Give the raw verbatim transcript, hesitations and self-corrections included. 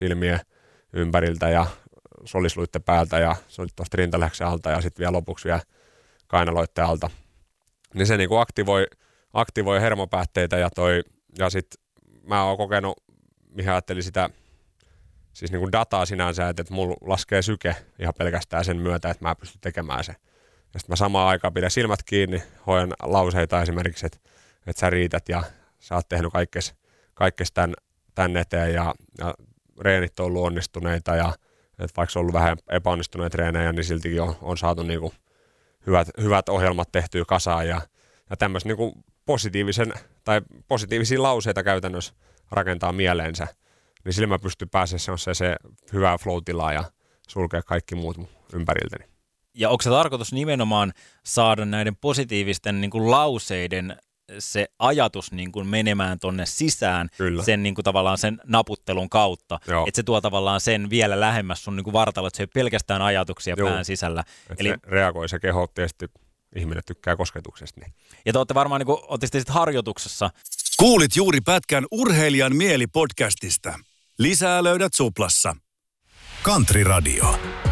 silmien ympäriltä ja solisluitten päältä ja tuosta rintalihaksen alta ja sitten vielä lopuksi vielä kainaloitten alta. Niin se niinku aktivoi, aktivoi hermopäätteitä ja, toi, ja sitten mä oon kokenut, mihin ajattelin sitä siis niinku dataa sinänsä, että, että mulla laskee syke ihan pelkästään sen myötä, että mä pystyn tekemään sen. Ja sitten mä samaan aikaan pidän silmät kiinni, hoidan lauseita esimerkiksi, että, että sä riität ja sä oot tehnyt kaikkes, kaikkes tän, tän eteen ja, ja reenit on ollut onnistuneita ja että vaikka on ollut vähän epäonnistuneita treenejä, niin siltikin on, on saatu niinku hyvät, hyvät ohjelmat tehtyä kasaan ja, ja tämmöistä niinku positiivisen tai positiivisia lauseita käytännössä rakentaa mieleensä, niin sillä mä pystyn pääsemään se, se hyvä flow-tilaa ja sulkea kaikki muut ympäriltäni. Ja onko se tarkoitus nimenomaan saada näiden positiivisten niin kuin lauseiden se ajatus niin kuin menemään tonne sisään Kyllä. sen niin kuin tavallaan sen naputtelun kautta, että se tuo tavallaan sen vielä lähemmäs sun niin kuin vartalo, että se ei ole pelkästään ajatuksia Joo. pään sisällä. Eli se reagoi se keho, tietysti ihminen tykkää kosketuksesta. Niin. Ja te olette varmaan, niin kuin, olette sitten harjoituksessa. Kuulit juuri pätkän Urheilijan mieli podcastista. Lisää löydät Suplassa. Country Radio.